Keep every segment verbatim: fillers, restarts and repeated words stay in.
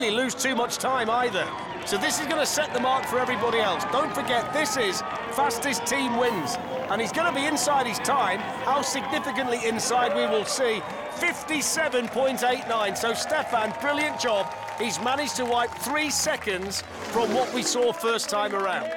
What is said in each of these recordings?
lose too much time either. So this is going to set the mark for everybody else. Don't forget, this is fastest team wins. And he's going to be inside his time. How significantly inside we will see. fifty-seven point eight nine. So Stefan, brilliant job. He's managed to wipe three seconds from what we saw first time around.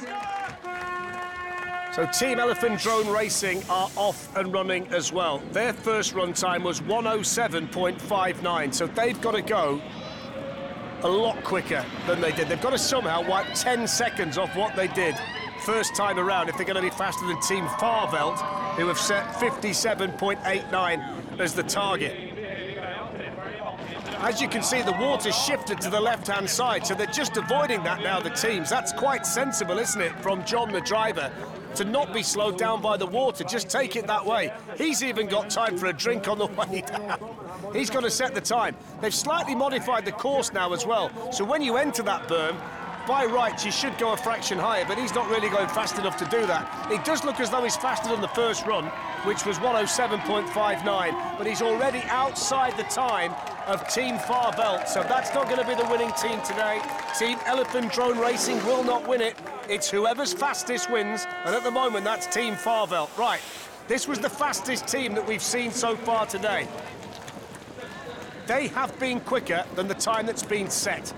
So Team Elephant Drone Racing are off and running as well. Their first run time was one oh seven point five nine. So they've got to go a lot quicker than they did. They've got to somehow wipe ten seconds off what they did first time around if they're going to be faster than Team Farveld, who have set fifty-seven point eight nine as the target. As you can see, the water's shifted to the left-hand side, so they're just avoiding that now, the teams. That's quite sensible, isn't it, from John, the driver, to not be slowed down by the water. Just take it that way. He's even got time for a drink on the way down. He's got to set the time. They've slightly modified the course now as well, so when you enter that berm, by rights, you should go a fraction higher, but he's not really going fast enough to do that. It does look as though he's faster than the first run, which was one oh seven point five nine, but he's already outside the time of Team Farveld, so that's not going to be the winning team today. Team Elephant Drone Racing will not win it. It's whoever's fastest wins, and at the moment, that's Team Farveld. Right, this was the fastest team that we've seen so far today. They have been quicker than the time that's been set.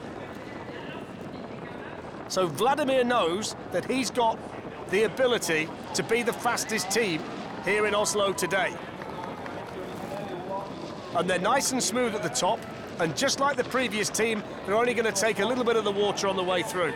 So Vladimir knows that he's got the ability to be the fastest team here in Oslo today. And they're nice and smooth at the top, and just like the previous team, they're only going to take a little bit of the water on the way through.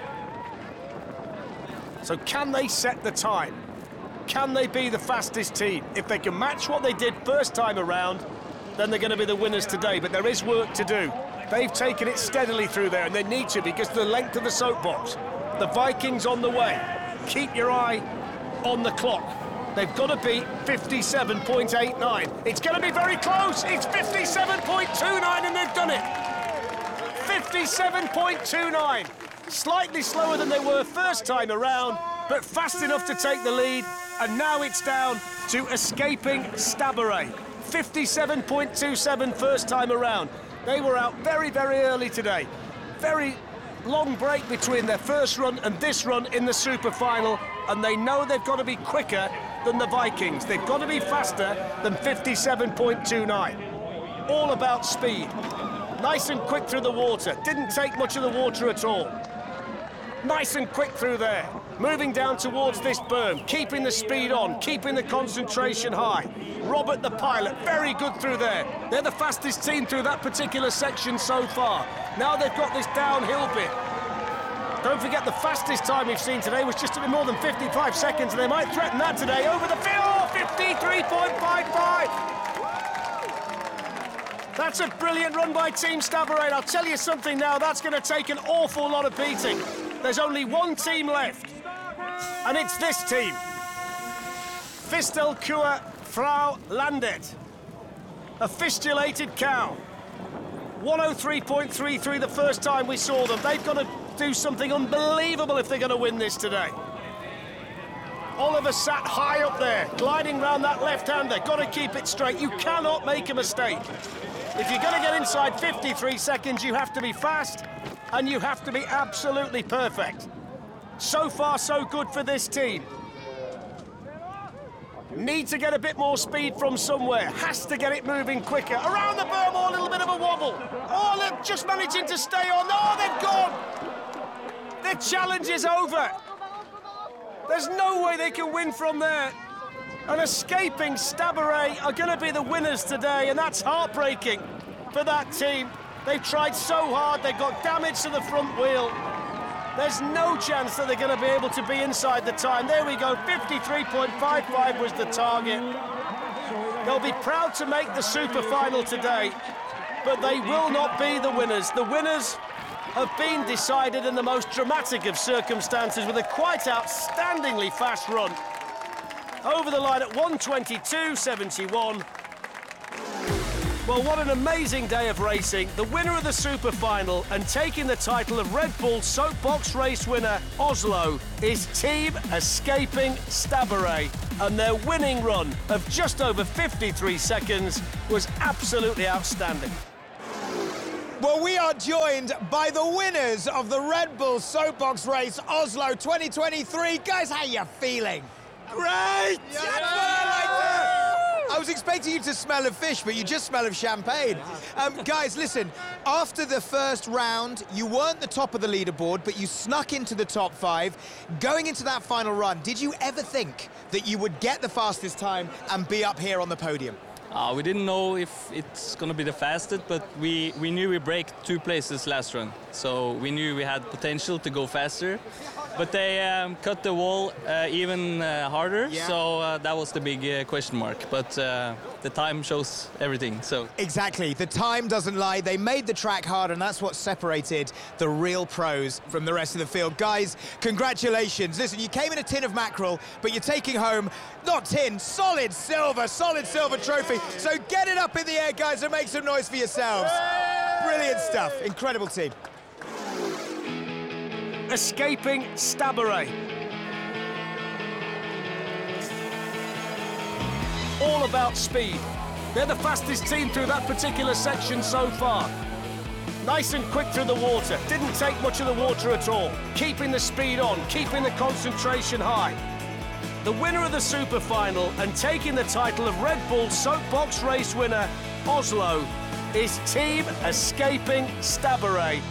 So can they set the time? Can they be the fastest team? If they can match what they did first time around, then they're going to be the winners today, but there is work to do. They've taken it steadily through there, and they need to because of the length of the soapbox. The Vikings on the way. Keep your eye on the clock. They've got to beat fifty-seven point eight nine. It's going to be very close. It's fifty-seven point two nine, and they've done it. fifty-seven point two nine. Slightly slower than they were first time around, but fast enough to take the lead. And now it's down to Escaping Stabburet. fifty-seven point two seven first time around. They were out very, very early today. Very long break between their first run and this run in the super final, and they know they've got to be quicker than the Vikings. They've got to be faster than fifty-seven point two nine. All about speed. Nice and quick through the water. Didn't take much of the water at all. Nice and quick through there. Moving down towards this berm, keeping the speed on, keeping the concentration high. Robert, the pilot, very good through there. They're the fastest team through that particular section so far. Now they've got this downhill bit. Don't forget, the fastest time we've seen today was just a bit more than fifty-five seconds, and they might threaten that today. Over the field, fifty-three point five five. That's a brilliant run by Team Stabburet. I'll tell you something now, that's going to take an awful lot of beating. There's only one team left, and it's this team. Fistelkua Frau Landet. A fistulated cow. one oh three point three three the first time we saw them. They've got to do something unbelievable if they're going to win this today. Oliver sat high up there, gliding round that left-hander. Got to keep it straight. You cannot make a mistake. If you're going to get inside fifty-three seconds, you have to be fast, and you have to be absolutely perfect. So far, so good for this team. Need to get a bit more speed from somewhere. Has to get it moving quicker. Around the berm, or a little bit of a wobble. Oh, they're just managing to stay on. Oh, they've gone. Their challenge is over. There's no way they can win from there. And Escaping Stabburet are going to be the winners today, and that's heartbreaking for that team. They've tried so hard, they've got damage to the front wheel. There's no chance that they're going to be able to be inside the time. There we go, fifty-three point five five was the target. They'll be proud to make the super final today, but they will not be the winners. The winners have been decided in the most dramatic of circumstances with a quite outstandingly fast run. Over the line at one twenty-two seventy-one. Well, what an amazing day of racing. The winner of the super final and taking the title of Red Bull Soapbox Race winner Oslo is Team Escaping Stabburet. And their winning run of just over fifty-three seconds was absolutely outstanding. Well, we are joined by the winners of the Red Bull Soapbox Race Oslo twenty twenty-three. Guys, how you feeling? Great! That's what I like to... I was expecting you to smell of fish, but you just smell of champagne. Um, guys, listen, after the first round, you weren't the top of the leaderboard, but you snuck into the top five. Going into that final run, did you ever think that you would get the fastest time and be up here on the podium? Uh, we didn't know if it's going to be the fastest, but we, we knew we break two places last run. So we knew we had potential to go faster. But they um, cut the wall uh, even uh, harder, yeah. so uh, that was the big uh, question mark. But uh, the time shows everything, so... Exactly, the time doesn't lie. They made the track hard, and that's what separated the real pros from the rest of the field. Guys, congratulations. Listen, you came in a tin of mackerel, but you're taking home, not tin, solid silver, solid silver trophy. So get it up in the air, guys, and make some noise for yourselves. Brilliant stuff, incredible team. Escaping Stabburet. All about speed. They're the fastest team through that particular section so far. Nice and quick through the water. Didn't take much of the water at all. Keeping the speed on, keeping the concentration high. The winner of the Super Final and taking the title of Red Bull Soapbox Race winner, Oslo, is Team Escaping Stabburet.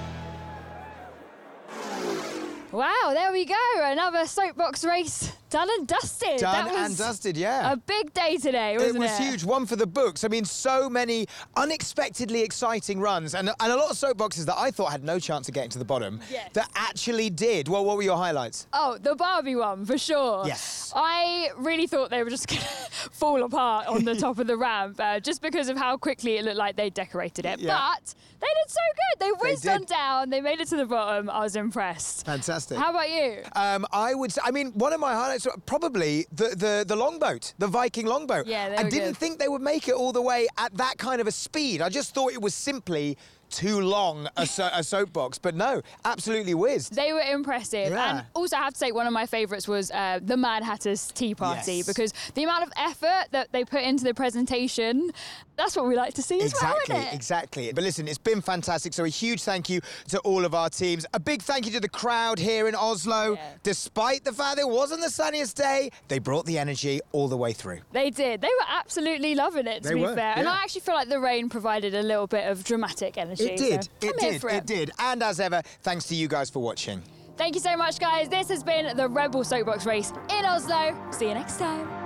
Wow, there we go. Another soapbox race done and dusted. Done that was and dusted, yeah. A big day today, wasn't it? It was huge, one for the books. I mean, so many unexpectedly exciting runs, and, and a lot of soapboxes that I thought had no chance of getting to the bottom yes. that actually did. Well, what were your highlights? Oh, the Barbie one, for sure. Yes. I really thought they were just going to fall apart on the top of the ramp, uh, just because of how quickly it looked like they decorated it. Yeah. But they did so good. They whizzed they on down. They made it to the bottom. I was impressed. Fantastic. How about you? Um, I would say, I mean, one of my highlights probably the, the, the longboat, the Viking longboat. Yeah, they I were didn't good. think they would make it all the way at that kind of a speed. I just thought it was simply too long a, so a soapbox, but no, absolutely whizzed. They were impressive. Yeah. And also I have to say one of my favourites was uh, the Mad Hatter's Tea Party, yes. because the amount of effort that they put into the presentation, that's what we like to see as exactly, well, isn't it? Exactly. But listen, it's been fantastic. So a huge thank you to all of our teams. A big thank you to the crowd here in Oslo. Yeah. Despite the fact it wasn't the sunniest day, they brought the energy all the way through. They did. They were absolutely loving it, to they be were, fair. Yeah. And I actually feel like the rain provided a little bit of dramatic energy. It did. So it I'm here did. for It. it. it did. And as ever, thanks to you guys for watching. Thank you so much, guys. This has been the Red Bull Soapbox Race in Oslo. See you next time.